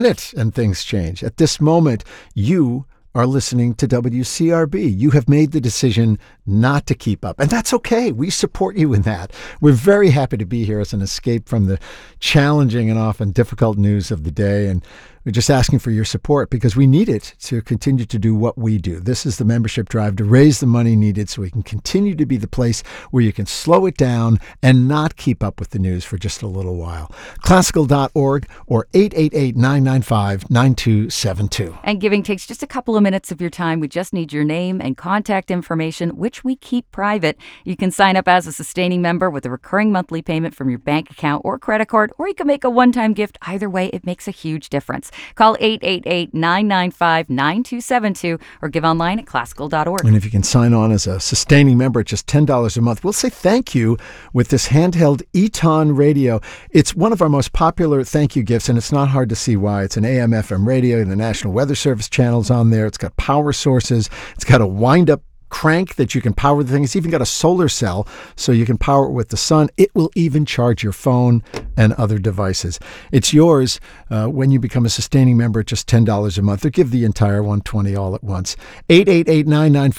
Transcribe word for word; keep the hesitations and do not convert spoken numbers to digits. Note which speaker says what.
Speaker 1: it and things change. At this moment, you are listening to W C R B. You have made the decision not to keep up, and that's okay. We support you in that. We're very happy to be here as an escape from the challenging and often difficult news of the day, and we're just asking for your support because we need it to continue to do what we do. This is the membership drive to raise the money needed so we can continue to be the place where you can slow it down and not keep up with the news for just a little while. Classical dot org or eight eight eight, nine nine five, nine two seven two.
Speaker 2: And giving takes just a couple of minutes of your time. We just need your name and contact information, which we keep private. You can sign up as a sustaining member with a recurring monthly payment from your bank account or credit card, or you can make a one-time gift. Either way, it makes a huge difference. Call eight eight eight, nine nine five, nine two seven two or give online at classical dot org.
Speaker 1: And if you can sign on as a sustaining member at just ten dollars a month, we'll say thank you with this handheld Eton radio. It's one of our most popular thank you gifts, and it's not hard to see why. It's an A M F M radio, and the National Weather Service channel's on there. It's got power sources. It's got a wind-up crank that you can power the thing. It's even got a solar cell so you can power it with the sun. It will even charge your phone and other devices. It's yours uh, when you become a sustaining member at just ten dollars a month, or give the entire one hundred twenty dollars all at once. eight eight eight, nine nine five